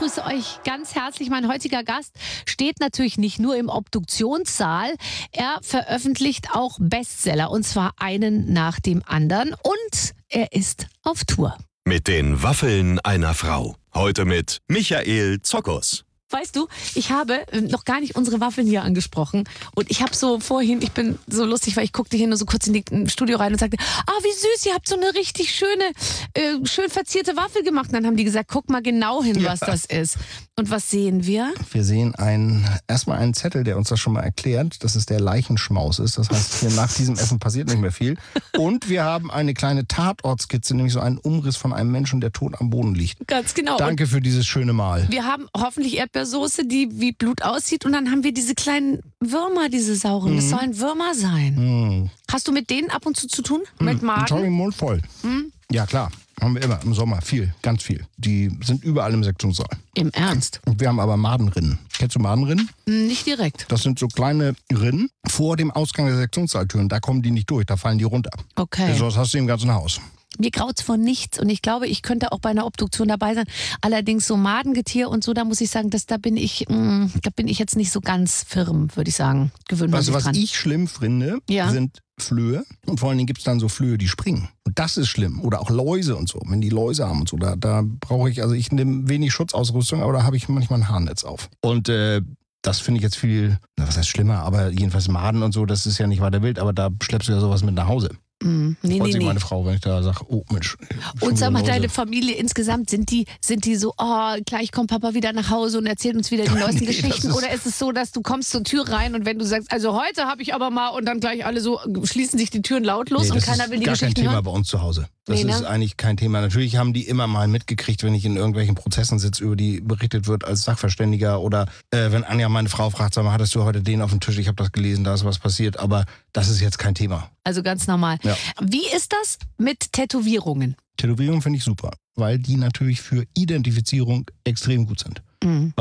begrüße euch ganz herzlich. Mein heutiger Gast steht natürlich nicht nur im Obduktionssaal. Er veröffentlicht auch Bestseller, und zwar einen nach dem anderen. Und er ist auf Tour. Mit den Waffeln einer Frau. Heute mit Michael Zokos. Weißt du, ich habe noch gar nicht unsere Waffeln hier angesprochen. Und ich habe so vorhin, ich bin so lustig, weil ich guckte hier nur so kurz in die Studio rein und sagte, wie süß, ihr habt so eine richtig schöne, schön verzierte Waffel gemacht. Und dann haben die gesagt, guck mal genau hin, was das ist. Und was sehen wir? Wir sehen erstmal einen Zettel, der uns das schon mal erklärt, dass es der Leichenschmaus ist. Das heißt, hier nach diesem Essen passiert nicht mehr viel. Und wir haben eine kleine Tatortskizze, nämlich so einen Umriss von einem Menschen, der tot am Boden liegt. Ganz genau. Danke für dieses schöne Mal. Wir haben hoffentlich Erdbeersoße, die wie Blut aussieht. Und dann haben wir diese kleinen Würmer, diese sauren. Das sollen Würmer sein. Hast du mit denen ab und zu tun? Mit Maden? Sorry, Mund voll. Ja, klar. Haben wir immer im Sommer. Viel, ganz viel. Die sind überall im Sektionssaal. Im Ernst? Und wir haben aber Madenrinnen. Kennst du Madenrinnen? Nicht direkt. Das sind so kleine Rinnen vor dem Ausgang der Sektionssaaltüren. Da kommen die nicht durch, da fallen die runter. Okay. So was hast du im ganzen Haus. Mir graut's vor nichts und ich glaube, ich könnte auch bei einer Obduktion dabei sein. Allerdings so Madengetier und so, da muss ich sagen, da bin ich jetzt nicht so ganz firm, würde ich sagen. Gewöhnt man sich Was dran. ich schlimm finde, sind Flöhe. Und vor allen Dingen gibt es dann so Flöhe, die springen. Und das ist schlimm. Oder auch Läuse und so. Wenn die Läuse haben und so, da brauche ich, also ich nehme wenig Schutzausrüstung, aber da habe ich manchmal ein Haarnetz auf. Und das finde ich jetzt viel, was heißt schlimmer, aber jedenfalls Maden und so, das ist ja nicht weiter wild, aber da schleppst du ja sowas mit nach Hause. Freut sich meine Frau, wenn ich da sage, oh Mensch. Und sag mal, deine Familie insgesamt, sind die so, gleich kommt Papa wieder nach Hause und erzählt uns wieder die neuesten Geschichten? Oder ist es so, dass du kommst zur Tür rein und wenn du sagst, also heute habe ich aber mal und dann gleich alle so, schließen sich die Türen lautlos und keiner will die Geschichten hören? Das ist gar kein Thema bei uns zu Hause. Das ist eigentlich kein Thema. Natürlich haben die immer mal mitgekriegt, wenn ich in irgendwelchen Prozessen sitze, über die berichtet wird als Sachverständiger oder wenn Anja, meine Frau, fragt, sag mal, hattest du heute den auf dem Tisch? Ich habe das gelesen, da ist was passiert. Aber das ist jetzt kein Thema. Also ganz normal. Ja. Wie ist das mit Tätowierungen? Tätowierungen finde ich super, weil die natürlich für Identifizierung extrem gut sind.